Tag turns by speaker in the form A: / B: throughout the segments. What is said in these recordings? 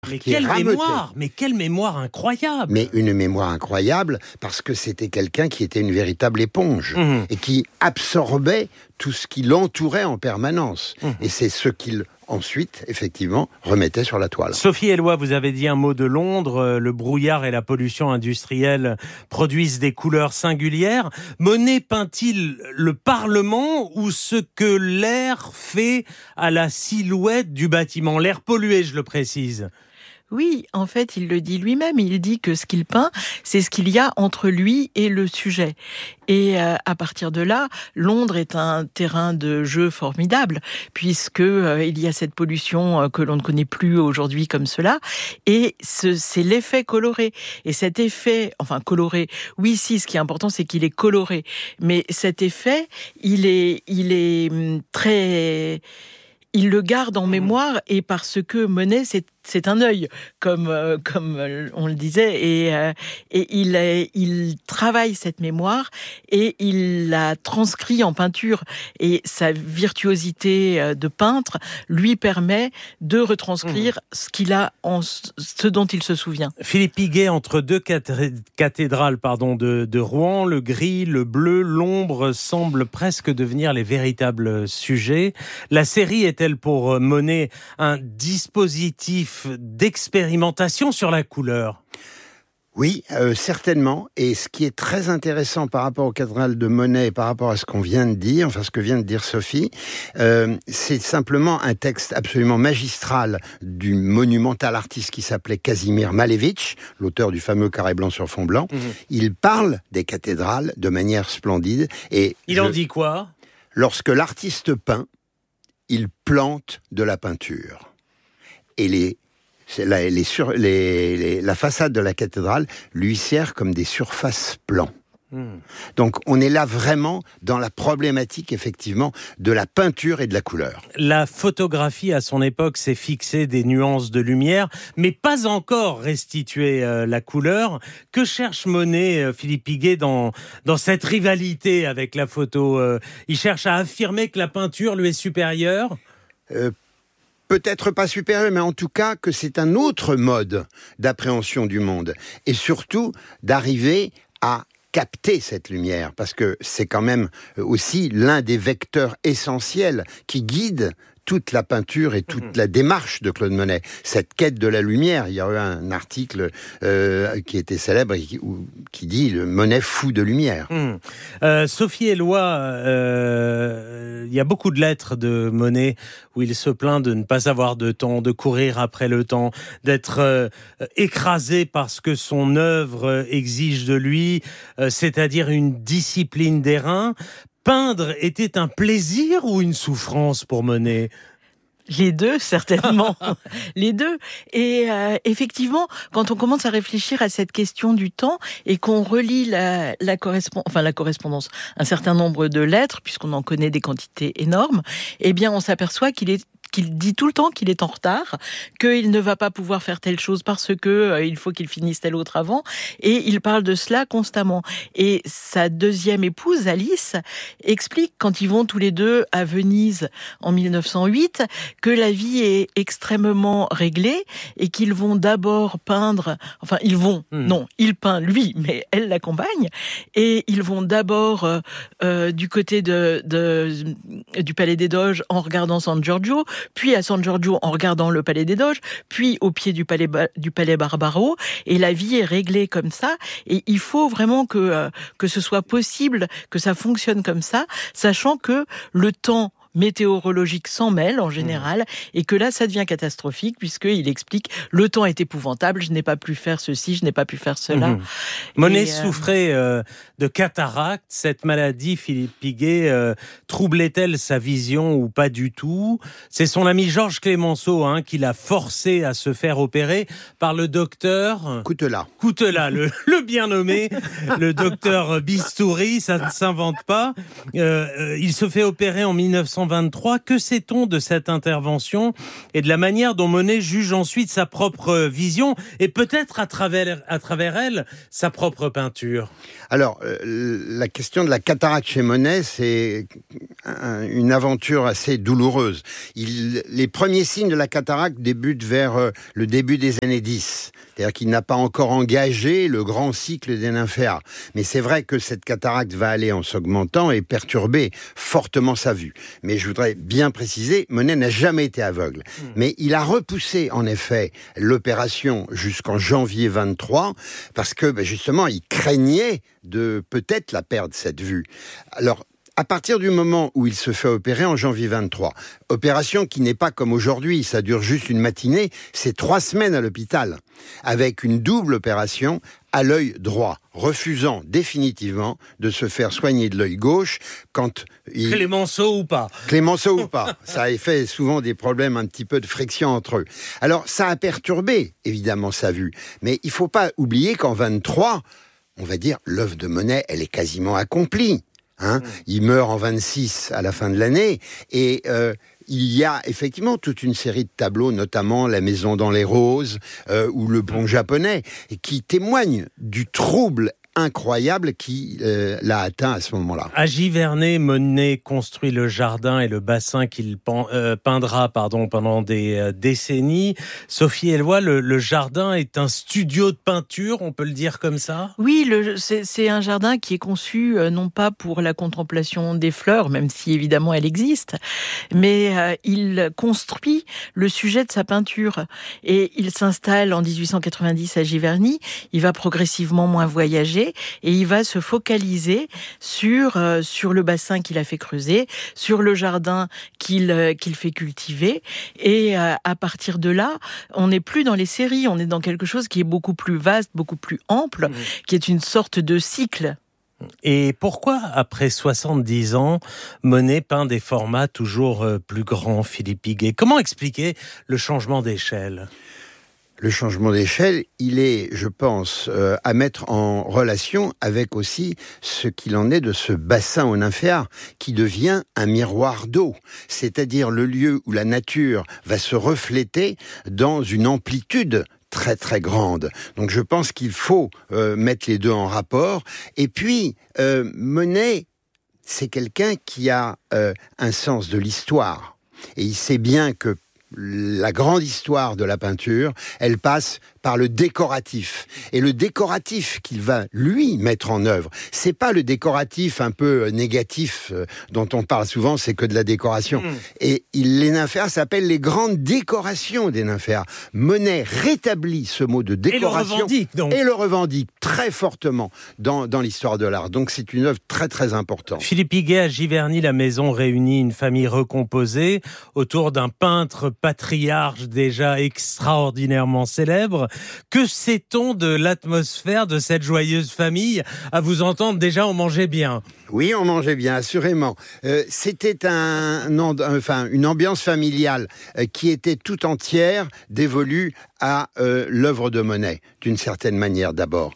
A: Mais
B: qui
A: quelle
B: rameutait.
A: mémoire! Mais quelle mémoire incroyable!
B: Mais une mémoire incroyable, parce que c'était quelqu'un qui était une véritable éponge, et qui absorbait tout ce qui l'entourait en permanence. Et c'est ce qu'il, ensuite, effectivement, remettait sur la toile.
A: Sophie Eloi, vous avez dit un mot de Londres, le brouillard et la pollution industrielle produisent des couleurs singulières. Monet peint-il le Parlement ou ce que l'air fait à la silhouette du bâtiment? L'air pollué, je le précise.
C: Oui, en fait, il le dit lui-même. Il dit que ce qu'il peint, c'est ce qu'il y a entre lui et le sujet. Et à partir de là, Londres est un terrain de jeu formidable, puisque il y a cette pollution que l'on ne connaît plus aujourd'hui comme cela. Et c'est l'effet coloré. Et cet effet, enfin coloré, oui, si, ce qui est important, c'est qu'il est coloré. Mais cet effet, il est très... Il le garde en mémoire, et parce que Monet, c'est un œil, comme on le disait, et il travaille cette mémoire et il la transcrit en peinture. Et sa virtuosité de peintre lui permet de retranscrire ce dont il se souvient.
A: Philippe Piguet, entre deux cathédrales de Rouen, le gris, le bleu, l'ombre semblent presque devenir les véritables sujets. La série est-elle pour Monet un dispositif d'expérimentation sur la couleur?
B: Oui, certainement. Et ce qui est très intéressant par rapport aux cathédrales de Monet et par rapport à ce qu'on vient de dire, enfin ce que vient de dire Sophie, c'est simplement un texte absolument magistral du monumental artiste qui s'appelait Kazimir Malevich, l'auteur du fameux Carré blanc sur fond blanc. Il parle des cathédrales de manière splendide. Et
A: il en dit quoi?
B: Lorsque l'artiste peint, il plante de la peinture. Et la façade de la cathédrale lui sert comme des surfaces plans. Donc on est là vraiment dans la problématique effectivement de la peinture et de la couleur.
A: La photographie à son époque s'est fixée des nuances de lumière, mais pas encore restitué la couleur. Que cherche Monet, Philippe Piguet, dans cette rivalité avec la photo? Il cherche à affirmer que la peinture lui est supérieure?
B: Peut-être pas supérieur, mais en tout cas que c'est un autre mode d'appréhension du monde. Et surtout d'arriver à capter cette lumière, parce que c'est quand même aussi l'un des vecteurs essentiels qui guide toute la peinture et toute la démarche de Claude Monet. Cette quête de la lumière, il y a eu un article qui était célèbre qui dit « Le Monet fou de lumière ».
A: Sophie Eloi, il y a beaucoup de lettres de Monet où il se plaint de ne pas avoir de temps, de courir après le temps, d'être écrasé parce que son œuvre exige de lui, c'est-à-dire une discipline des reins. Peindre était un plaisir ou une souffrance pour Monet?
C: Les deux, certainement. Les deux. Et effectivement, quand on commence à réfléchir à cette question du temps et qu'on relit la correspondance, un certain nombre de lettres, puisqu'on en connaît des quantités énormes, eh bien, on s'aperçoit qu'il dit tout le temps qu'il est en retard, qu'il ne va pas pouvoir faire telle chose parce que il faut qu'il finisse telle autre avant, et il parle de cela constamment. Et sa deuxième épouse, Alice, explique, quand ils vont tous les deux à Venise en 1908, que la vie est extrêmement réglée et qu'ils vont d'abord peindre, non, il peint lui, mais elle l'accompagne, et ils vont d'abord du côté du Palais des Doges en regardant San Giorgio, puis à San Giorgio en regardant le Palais des Doges, puis au pied du Palais Barbaro, et la vie est réglée comme ça, et il faut vraiment que ce soit possible, que ça fonctionne comme ça, sachant que le temps météorologique s'en mêle en général, et que là ça devient catastrophique, puisqu'il explique le temps est épouvantable, je n'ai pas pu faire ceci, je n'ai pas pu faire cela.
A: Monet souffrait de cataracte. Cette maladie, Philippe Piguet, troublait-elle sa vision ou pas du tout? C'est son ami Georges Clemenceau qui l'a forcé à se faire opérer par le docteur
B: Coutelas,
A: le bien nommé, le docteur Bistouri, ça ne s'invente pas. Il se fait opérer en 1900 1923. Que sait-on de cette intervention et de la manière dont Monet juge ensuite sa propre vision et peut-être à travers elle, sa propre peinture?
B: Alors, la question de la cataracte chez Monet, c'est une aventure assez douloureuse. Les premiers signes de la cataracte débutent vers le début des années 10. C'est-à-dire qu'il n'a pas encore engagé le grand cycle des nymphéas. Mais c'est vrai que cette cataracte va aller en s'augmentant et perturber fortement sa vue. Mais je voudrais bien préciser, Monet n'a jamais été aveugle. Mais il a repoussé, en effet, l'opération jusqu'en janvier 23, parce que, justement, il craignait de peut-être la perdre, cette vue. Alors, à partir du moment où il se fait opérer en janvier 23, opération qui n'est pas comme aujourd'hui, ça dure juste une matinée, c'est 3 semaines à l'hôpital, avec une double opération à l'œil droit, refusant définitivement de se faire soigner de l'œil gauche quand il...
A: Clémenceau ou pas. Ça a fait souvent des problèmes, un petit peu de friction entre eux. Alors, ça a perturbé, évidemment, sa vue. Mais il ne faut pas oublier qu'en 23, on va dire, l'œuvre de Monet, elle est quasiment accomplie. Il meurt en 26 à la fin de l'année et il y a effectivement toute une série de tableaux, notamment La Maison dans les Roses ou Le Pont japonais, qui témoignent du trouble incroyable qui l'a atteint à ce moment-là. À Giverny, Monet construit le jardin et le bassin qu'il peindra pendant des décennies. Sophie Eloi, le jardin est un studio de peinture, on peut le dire comme ça?
C: Oui, c'est un jardin qui est conçu non pas pour la contemplation des fleurs, même si évidemment elle existe, mais il construit le sujet de sa peinture. Et il s'installe en 1890 à Giverny, il va progressivement moins voyager, et il va se focaliser sur le bassin qu'il a fait creuser, sur le jardin qu'il fait cultiver. Et à partir de là, on n'est plus dans les séries, on est dans quelque chose qui est beaucoup plus vaste, beaucoup plus ample, qui est une sorte de cycle.
A: Et pourquoi, après 70 ans, Monet peint des formats toujours plus grands, Philippe Piguet? Comment expliquer le changement d'échelle?
B: Le changement d'échelle, il est, je pense, à mettre en relation avec aussi ce qu'il en est de ce bassin aux nymphéas, qui devient un miroir d'eau, c'est-à-dire le lieu où la nature va se refléter dans une amplitude très très grande. Donc je pense qu'il faut mettre les deux en rapport. Et puis, Monet, c'est quelqu'un qui a un sens de l'histoire. Et il sait bien que la grande histoire de la peinture, elle passe par le décoratif. Et le décoratif qu'il va, lui, mettre en œuvre, c'est pas le décoratif un peu négatif dont on parle souvent, c'est que de la décoration. Et les nymphéas s'appellent les grandes décorations des nymphéas. Monet rétablit ce mot de décoration
A: et
B: le revendique très fortement dans l'histoire de l'art. Donc c'est une œuvre très très importante.
A: Philippe Piguet, à Giverny, la maison réunit une famille recomposée autour d'un peintre patriarche déjà extraordinairement célèbre. Que sait-on de l'atmosphère de cette joyeuse famille? À vous entendre, déjà, on mangeait bien.
B: Oui, on mangeait bien, assurément. C'était une ambiance familiale qui était tout entière dévolue à l'œuvre de Monet, d'une certaine manière d'abord.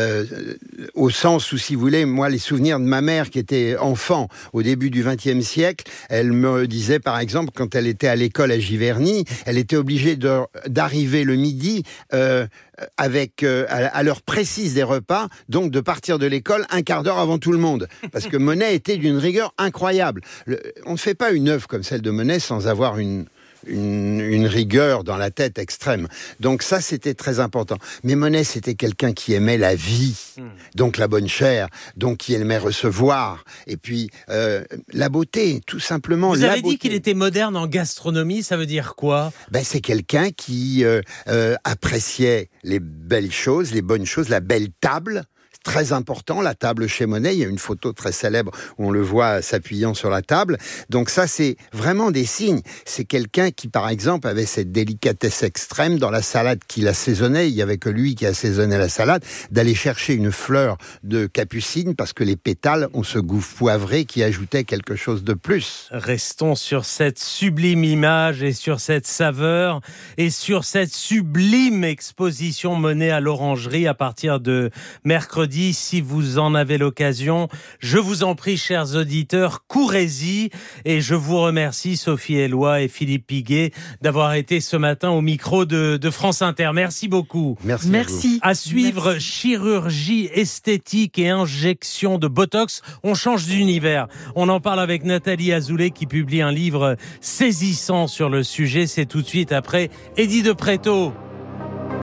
B: Au sens où, si vous voulez, moi, les souvenirs de ma mère qui était enfant au début du XXe siècle, elle me disait, par exemple, quand elle était à l'école à Giverny, elle était obligée d'arriver le midi avec à l'heure précise des repas, donc de partir de l'école un quart d'heure avant tout le monde, parce que Monet était d'une rigueur incroyable. On ne fait pas une œuvre comme celle de Monet sans avoir une rigueur dans la tête extrême. Donc ça, c'était très important. Mais Monet, c'était quelqu'un qui aimait la vie, donc la bonne chair, donc qui aimait recevoir, et puis la beauté, tout simplement.
A: Vous avez dit qu'il était moderne en gastronomie, ça veut dire quoi?
B: C'est quelqu'un qui appréciait les belles choses, les bonnes choses, la belle table. Très important, la table chez Monet. Il y a une photo très célèbre où on le voit s'appuyant sur la table. Donc ça, c'est vraiment des signes. C'est quelqu'un qui, par exemple, avait cette délicatesse extrême dans la salade qu'il assaisonnait. Il n'y avait que lui qui assaisonnait la salade, d'aller chercher une fleur de capucine parce que les pétales ont ce goût poivré qui ajoutait quelque chose de plus.
A: Restons sur cette sublime image et sur cette saveur et sur cette sublime exposition Monet à l'Orangerie à partir de mercredi jeudi. Si vous en avez l'occasion, je vous en prie, chers auditeurs, courez-y. Et je vous remercie, Sophie Eloi et Philippe Piguet, d'avoir été ce matin au micro de France Inter. Merci beaucoup.
B: Merci.
A: À suivre, chirurgie esthétique et injection de Botox. On change d'univers. On en parle avec Nathalie Azoulay qui publie un livre saisissant sur le sujet. C'est tout de suite après Eddie de Pretto.